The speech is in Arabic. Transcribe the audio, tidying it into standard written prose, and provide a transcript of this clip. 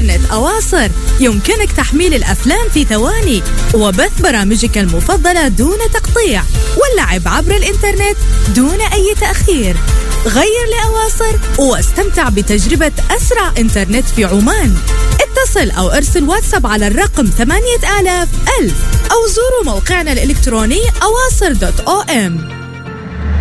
إنترنت أواصر يمكنك تحميل الأفلام في ثواني وبث برامجك المفضلة دون تقطيع واللعب عبر الإنترنت دون أي تأخير. غير لأواصر واستمتع بتجربة أسرع إنترنت في عمان. اتصل أو ارسل واتساب على الرقم 8000 أو زوروا موقعنا الإلكتروني awasr.om.